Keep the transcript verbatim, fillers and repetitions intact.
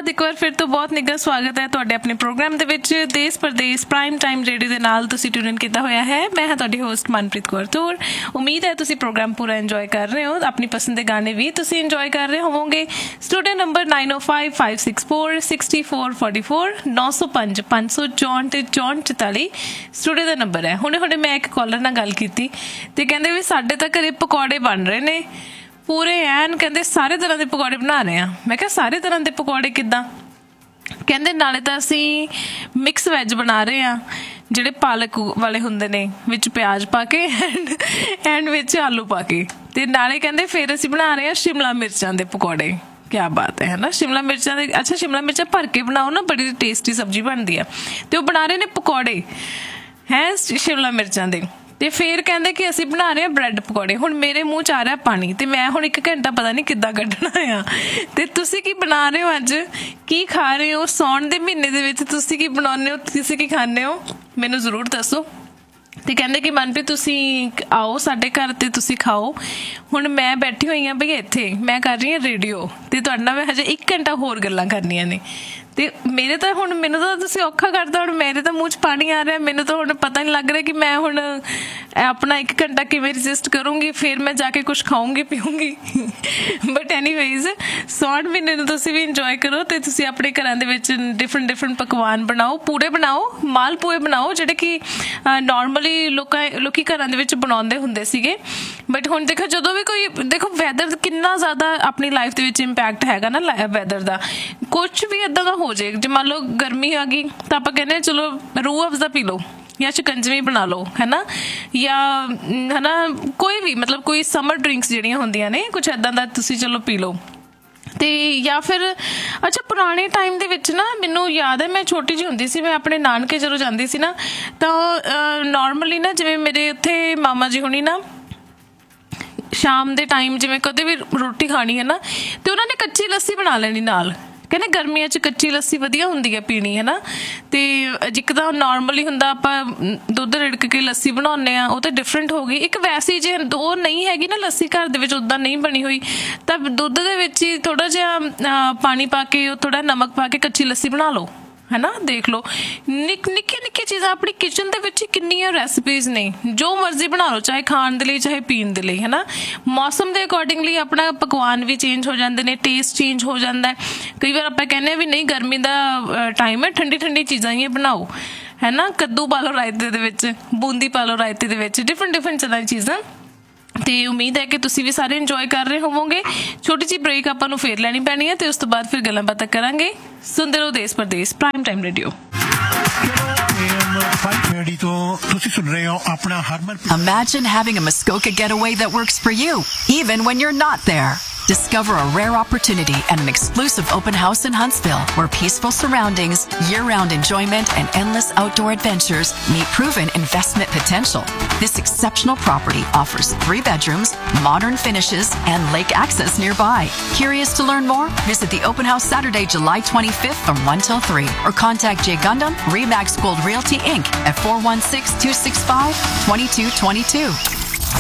बाद एक बार फिर तो बहुत निੱਘਾ स्वागत है ਤੁਹਾਡੇ ਆਪਣੇ ਪ੍ਰੋਗਰਾਮ ਦੇ ਵਿੱਚ ਦੇਸ਼ ਪ੍ਰਦੇਸ਼ ਪ੍ਰਾਈਮ ਟਾਈਮ ਰੇਡੀਓ ਦੇ ਨਾਲ ਤੁਸੀਂ ਟਿਊਨ ਇਨ ਕੀਤਾ ਹੋਇਆ ਹੈ। ਮੈਂ ਹਾਂ ਤੁਹਾਡੀ ਹੋਸਟ ਮਨਪ੍ਰੀਤ ਕੌਰ ਤੂਰ। ਉਮੀਦ ਹੈ ਤੁਸੀਂ ਪ੍ਰੋਗਰਾਮ ਪੂਰਾ ਇੰਜੋਏ ਕਰ ਰਹੇ ਹੋ, ਆਪਣੀ ਪਸੰਦ ਦੇ ਗਾਣੇ ਵੀ ਤੁਸੀਂ ਇੰਜੋਏ ਕਰ ਰਹੇ ਹੋਵੋਗੇ। ਸਟੂਡੀਓ ਨੰਬਰ ਨਾइन ओ five five six four sixty four forty four नौ सौ पाँच पाँच सौ चौंठ चौंठ चौताली ਸਟੂਡੀਓ ਦਾ ਨੰਬਰ ਹੈ। ਹੁਣੇ ਹੁਣੇ ਮੈਂ ਇੱਕ ਕਾਲਰ ਨਾਲ ਗੱਲ ਕੀਤੀ ਤੇ ਕਹਿੰਦੇ ਵੀ ਸਾਡੇ ਤਾਂ ਘਰੇ ਪਕੌੜੇ ਬਣ ਰਹੇ ਨੇ ਪੂਰੇ ਐਨ, ਕਹਿੰਦੇ ਸਾਰੇ ਤਰ੍ਹਾਂ ਦੇ ਪਕੌੜੇ ਬਣਾ ਰਹੇ ਆ। ਮੈਂ ਕਿਹਾ ਸਾਰੇ ਤਰ੍ਹਾਂ ਦੇ ਪਕੌੜੇ ਕਿੱਦਾਂ? ਕਹਿੰਦੇ ਨਾਲੇ ਤਾਂ ਅਸੀਂ ਮਿਕਸ ਵੈਜ ਬਣਾ ਰਹੇ ਹਾਂ ਜਿਹੜੇ ਪਾਲਕ ਵਾਲੇ ਹੁੰਦੇ ਨੇ, ਵਿੱਚ ਪਿਆਜ਼ ਪਾ ਕੇ ਐਂਡ ਐਂਡ ਵਿੱਚ ਆਲੂ ਪਾ ਕੇ, ਤੇ ਨਾਲੇ ਕਹਿੰਦੇ ਫਿਰ ਅਸੀਂ ਬਣਾ ਰਹੇ ਹਾਂ ਸ਼ਿਮਲਾ ਮਿਰਚਾਂ ਦੇ ਪਕੌੜੇ। ਕਿਆ ਬਾਤ ਹੈ ਨਾ, ਸ਼ਿਮਲਾ ਮਿਰਚਾਂ ਦੇ ਅੱਛਾ ਸ਼ਿਮਲਾ ਮਿਰਚਾਂ ਭਰ ਕੇ ਬਣਾਓ ਨਾ, ਬੜੀ ਟੇਸਟੀ ਸਬਜ਼ੀ ਬਣਦੀ ਆ। ਤੇ ਉਹ ਬਣਾ ਰਹੇ ਨੇ ਪਕੌੜੇ ਹੈ ਸ਼ਿਮਲਾ ਮਿਰਚਾਂ ਦੇ। ਤੇ ਫਿਰ ਕਹਿੰਦੇ ਕਿ ਅਸੀਂ ਬਣਾ ਰਹੇ ਹਾਂ ਬ੍ਰੈਡ ਪਕੌੜੇ। ਹੁਣ ਮੇਰੇ ਮੂੰਹ 'ਚ ਆ ਰਿਹਾ ਪਾਣੀ ਤੇ ਮੈਂ ਹੁਣ ਇੱਕ ਘੰਟਾ ਪਤਾ ਨਹੀਂ ਕਿੱਦਾਂ ਕੱਢਣਾ ਆ। ਤੇ ਤੁਸੀਂ ਕੀ ਬਣਾ ਰਹੇ ਹੋ ਅੱਜ, ਕੀ ਖਾ ਰਹੇ ਹੋ? ਸਾਉਣ ਦੇ ਮਹੀਨੇ ਦੇ ਵਿੱਚ ਤੁਸੀਂ ਕੀ ਬਣਾਉਂਦੇ ਹੋ, ਤੁਸੀਂ ਕੀ ਖਾਂਦੇ ਹੋ, ਮੈਨੂੰ ਜ਼ਰੂਰ ਦੱਸੋ। ਤੇ ਕਹਿੰਦੇ ਕਿ ਮਨਪ੍ਰੀਤ ਤੁਸੀਂ ਆਓ ਸਾਡੇ ਘਰ ਤੇ ਤੁਸੀਂ ਖਾਓ। ਹੁਣ ਮੈਂ ਬੈਠੀ ਹੋਈ ਹਾਂ ਬਈ ਇੱਥੇ, ਮੈਂ ਕਰ ਰਹੀ ਹਾਂ ਰੇਡੀਓ ਤੇ ਤੁਹਾਡੇ ਨਾਲ ਮੈਂ ਹਜੇ ਇੱਕ ਘੰਟਾ ਹੋਰ ਗੱਲਾਂ ਕਰਨੀਆਂ ਨੇ। ਤੇ ਮੇਰੇ ਤਾਂ ਹੁਣ ਮੈਨੂੰ ਤਾਂ ਤੁਸੀਂ ਔਖਾ ਕਰਦਾ, ਹੁਣ ਮੇਰੇ ਤਾਂ ਮੂੰਹ 'ਚ ਪਾਣੀ ਆ ਰਿਹਾ। ਮੈਨੂੰ ਤਾਂ ਹੁਣ ਪਤਾ ਨਹੀਂ ਲੱਗ ਰਿਹਾ ਕਿ ਮੈਂ ਹੁਣ ਆਪਣਾ ਇੱਕ ਘੰਟਾ ਕਿਵੇਂ ਰਜਿਸਟ ਕਰੂੰਗੀ, ਫਿਰ ਮੈਂ ਜਾ ਕੇ ਕੁਛ ਖਾਊਂਗੀ ਪੀਊਂਗੀ। ਬਟ ਐਨੀਵੇਜ਼ ਸਾਉਣ ਮਹੀਨੇ ਨੂੰ ਤੁਸੀਂ ਵੀ ਇੰਜੋਏ ਕਰੋ ਤੇ ਤੁਸੀਂ ਆਪਣੇ ਘਰਾਂ ਦੇ ਵਿੱਚ ਡਿਫਰੈਂਟ ਡਿਫਰੈਂਟ ਪਕਵਾਨ ਬਣਾਓ, ਪੂੜੇ ਬਣਾਓ, ਮਾਲ ਪੂਏ ਬਣਾਓ, ਜਿਹੜੇ ਕਿ ਨੋਰਮਲੀ ਲੋਕਾਂ ਲੋਕੀ ਘਰਾਂ ਦੇ ਵਿੱਚ ਬਣਾਉਂਦੇ ਹੁੰਦੇ ਸੀਗੇ। ਬਟ ਹੁਣ ਦੇਖੋ ਜਦੋਂ ਵੀ ਕੋਈ ਦੇਖੋ ਵੈਦਰ ਕਿੰਨਾ ਜ਼ਿਆਦਾ ਆਪਣੀ ਲਾਈਫ ਦੇ ਵਿੱਚ ਇੰਪੈਕਟ ਹੈਗਾ ਨਾ ਵੈਦਰ ਦਾ। ਕੁਛ ਵੀ ਇੱਦਾਂ ਦਾ ਹੋ ਜਾਏ, ਜੇ ਮੰਨ ਲਓ ਗਰਮੀ ਆ ਗਈ ਤਾਂ ਆਪਾਂ ਕਹਿੰਦੇ ਚਲੋ ਰੂਹ ਅਫਜ਼ਾ ਪੀ ਲਓ ਜਾਂ ਸ਼ਿਕੰਜਵੀ ਬਣਾ ਲਓ, ਹੈ ਨਾ, ਜਾਂ ਹੈ ਨਾ ਕੋਈ ਵੀ ਮਤਲਬ ਕੋਈ ਸਮਰ ਡਰਿੰਕਸ ਜਿਹੜੀਆਂ ਹੁੰਦੀਆਂ ਨੇ ਕੁਛ ਇੱਦਾਂ ਦਾ ਤੁਸੀਂ ਚਲੋ ਪੀ ਲਓ। ਤੇ ਜਾਂ ਫਿਰ ਅੱਛਾ ਪੁਰਾਣੇ ਟਾਈਮ ਦੇ ਵਿੱਚ ਨਾ ਮੈਨੂੰ ਯਾਦ ਹੈ, ਮੈਂ ਛੋਟੀ ਜਿਹੀ ਹੁੰਦੀ ਸੀ, ਮੈਂ ਆਪਣੇ ਨਾਨਕੇ ਜਦੋਂ ਜਾਂਦੀ ਸੀ ਨਾ ਤਾਂ ਨੋਰਮਲੀ ਨਾ ਜਿਵੇਂ ਮੇਰੇ ਉੱਥੇ ਮਾਮਾ ਜੀ ਹੁਣੀ ਨਾ ਸ਼ਾਮ ਦੇ ਟਾਈਮ ਜਿਵੇਂ ਕਦੇ ਵੀ ਰੋਟੀ ਖਾਣੀ ਹੈ ਨਾ ਤੇ ਉਹਨਾਂ ਨੇ ਕੱਚੀ ਲੱਸੀ ਬਣਾ ਲੈਣੀ ਨਾਲ। ਕਹਿੰਦੇ ਗਰਮੀਆਂ 'ਚ ਕੱਚੀ ਲੱਸੀ ਵਧੀਆ ਹੁੰਦੀ ਹੈ ਪੀਣੀ, ਹੈ ਨਾ। ਤੇ ਇੱਕ ਤਾਂ ਨੋਰਮਲੀ ਹੁੰਦਾ ਆਪਾਂ ਦੁੱਧ ਰਿੜਕ ਕੇ ਲੱਸੀ ਬਣਾਉਂਦੇ ਹਾਂ, ਉਹ ਤਾਂ ਡਿਫਰੈਂਟ ਹੋ ਗਈ। ਇੱਕ ਵੈਸੀ ਜੇ ਉਹ ਨਹੀਂ ਹੈਗੀ ਨਾ ਲੱਸੀ ਘਰ ਦੇ ਵਿੱਚ ਉੱਦਾਂ ਨਹੀਂ ਬਣੀ ਹੋਈ ਤਾਂ ਦੁੱਧ ਦੇ ਵਿੱਚ ਹੀ ਥੋੜ੍ਹਾ ਜਿਹਾ ਪਾਣੀ ਪਾ ਕੇ ਉਹ ਥੋੜ੍ਹਾ ਨਮਕ ਪਾ ਕੇ ਕੱਚੀ ਲੱਸੀ ਬਣਾ ਲਓ, ਹੈ ਨਾ। ਦੇਖ ਲਓ ਨਿੱਕ ਨਿੱਕੀਆਂ ਨਿੱਕੀਆਂ ਚੀਜ਼ਾਂ ਆਪਣੀ ਕਿਚਨ ਦੇ ਵਿੱਚ ਹੀ ਕਿੰਨੀਆਂ ਰੈਸਪੀਜ਼ ਨੇ, ਜੋ ਮਰਜ਼ੀ ਬਣਾ ਲਓ, ਚਾਹੇ ਖਾਣ ਦੇ ਲਈ ਚਾਹੇ ਪੀਣ ਦੇ ਲਈ, ਹੈ ਨਾ। ਮੌਸਮ ਦੇ ਅਕੋਰਡਿੰਗਲੀ ਆਪਣਾ ਪਕਵਾਨ ਵੀ ਚੇਂਜ ਹੋ ਜਾਂਦੇ ਨੇ, ਟੇਸਟ ਚੇਂਜ ਹੋ ਜਾਂਦਾ। ਕਈ ਵਾਰ ਆਪਾਂ ਕਹਿੰਦੇ ਹਾਂ ਵੀ ਨਹੀਂ ਗਰਮੀ ਦਾ ਟਾਈਮ ਹੈ, ਠੰਡੀ ਠੰਡੀ ਚੀਜ਼ਾਂ ਹੀ ਬਣਾਓ, ਹੈ ਨਾ। ਕੱਦੂ ਪਾ ਲਓ ਰਾਇਤੇ ਦੇ ਵਿੱਚ, ਬੂੰਦੀ ਪਾ ਲਓ ਰਾਇਤੇ ਦੇ ਵਿੱਚ, ਡਿਫਰੈਂਟ ਡਿਫਰੈਂਟ ਤਰ੍ਹਾਂ ਦੀ ਚੀਜ਼ਾਂ। ਤੇ ਉਮੀਦ ਹੈ ਕਿ ਤੁਸੀਂ ਵੀ ਸਾਰੇ ਇੰਜੋਏ ਕਰ ਰਹੇ ਹੋਵੋਗੇ। ਛੋਟੀ ਜਿਹੀ ਬ੍ਰੇਕ ਆਪਾਂ ਨੂੰ ਫੇਰ ਲੈਣੀ ਪੈਣੀ ਹੈ ਤੇ ਉਸ ਤੋਂ ਬਾਅਦ ਫਿਰ ਗੱਲਾਂ ਬਾਤਾਂ ਕਰਾਂਗੇ। ਸੁਣਦੇ ਰਹੋ ਦੇਸ਼ Pradesh prime time radio. Imagine having a Muskoka getaway that works for you, even when you're not there. Discover a rare opportunity at an exclusive open house in Huntsville where peaceful surroundings, year-round enjoyment, and endless outdoor adventures meet proven investment potential. This exceptional property offers three bedrooms, modern finishes, and lake access nearby. Curious to learn more? Visit the open house Saturday, July twenty-fifth from one till three or contact Jay Gundam, Remax Gold Realty Incorporated at four one six, two six five, two two two two.